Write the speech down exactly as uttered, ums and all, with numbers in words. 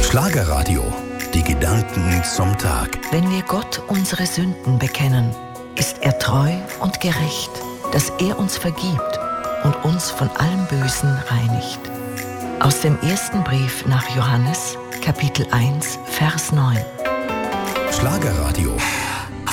Schlagerradio. Die Gedanken zum Tag. Wenn wir Gott unsere Sünden bekennen, ist er treu und gerecht, dass er uns vergibt und uns von allem Bösen reinigt. Aus dem ersten Brief nach Johannes, Kapitel eins, Vers neun. Schlagerradio.